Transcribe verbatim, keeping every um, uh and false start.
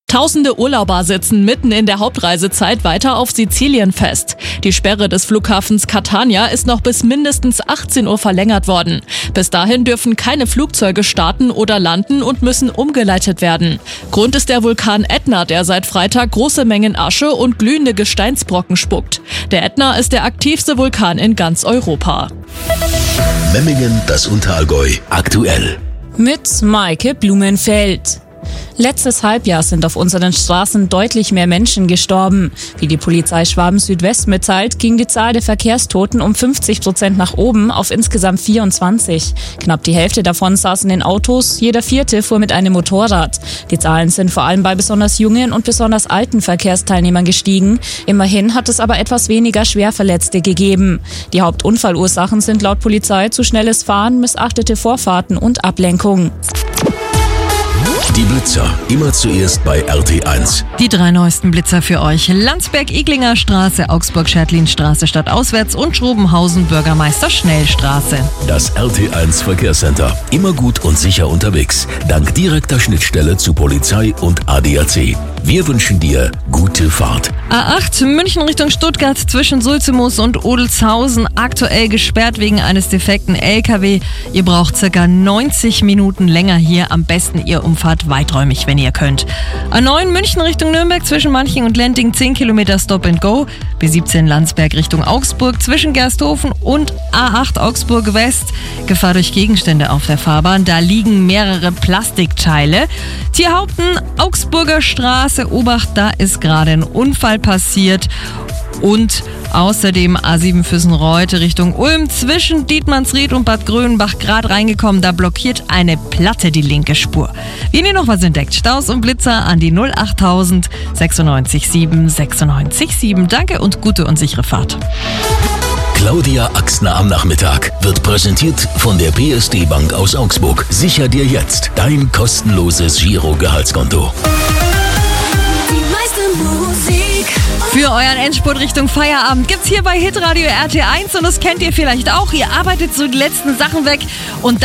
Tausende Urlauber sitzen mitten in der Hauptreisezeit weiter auf Sizilien fest. Die Sperre des Flughafens Catania ist noch bis mindestens achtzehn Uhr verlängert worden. Bis dahin dürfen keine Flugzeuge starten oder landen und müssen umgeleitet werden. Grund ist der Vulkan Ätna, der seit Freitag große Mengen Asche und glühende Gesteinsbrocken spuckt. Der Ätna ist der aktivste Vulkan in ganz Europa. Memmingen, das Unterallgäu, aktuell. Mit Maike Blumenfeld. Letztes Halbjahr sind auf unseren Straßen deutlich mehr Menschen gestorben. Wie die Polizei Schwaben-Südwest mitteilt, ging die Zahl der Verkehrstoten um fünfzig Prozent nach oben auf insgesamt vierundzwanzig. Knapp die Hälfte davon saßen in Autos, jeder Vierte fuhr mit einem Motorrad. Die Zahlen sind vor allem bei besonders jungen und besonders alten Verkehrsteilnehmern gestiegen. Immerhin hat es aber etwas weniger Schwerverletzte gegeben. Die Hauptunfallursachen sind laut Polizei zu schnelles Fahren, missachtete Vorfahrten und Ablenkung. Die Blitzer, immer zuerst bei R T eins. Die drei neuesten Blitzer für euch. Landsberg-Iglinger Straße, Augsburg-Schertlin-Straße stadtauswärts und Schrobenhausen-Bürgermeister-Schnell-Straße. Das R T eins Verkehrscenter. Immer gut und sicher unterwegs. Dank direkter Schnittstelle zu Polizei und A D A C. Wir wünschen dir gute Fahrt. A acht München Richtung Stuttgart zwischen Sulzemoos und Odelshausen. Aktuell gesperrt wegen eines defekten L K W. Ihr braucht circa neunzig Minuten länger hier. Am besten ihr umfahrt weiträumig, wenn ihr könnt. A neun München Richtung Nürnberg zwischen Manching und Lenting zehn Kilometer Stop and Go. B siebzehn Landsberg Richtung Augsburg zwischen Gersthofen und A acht Augsburg West. Gefahr durch Gegenstände auf der Fahrbahn. Da liegen mehrere Plastikteile. Tierhaupten Augsburger Straße. Obacht, da ist gerade ein Unfall passiert. Und außerdem A sieben Füssenreuth Richtung Ulm zwischen Dietmannsried und Bad Grönbach gerade reingekommen. Da blockiert eine Platte die linke Spur. Wenn ihr noch was entdeckt, Staus und Blitzer an die null achttausend sechsundneunzig sieben sechsundneunzig sieben. Danke und gute und sichere Fahrt. Claudia Axtner am Nachmittag wird präsentiert von der P S D Bank aus Augsburg. Sicher dir jetzt dein kostenloses Giro-Gehaltskonto. Für euren Endspurt Richtung Feierabend gibt's hier bei Hitradio R T eins und das kennt ihr vielleicht auch. Ihr arbeitet so die letzten Sachen weg und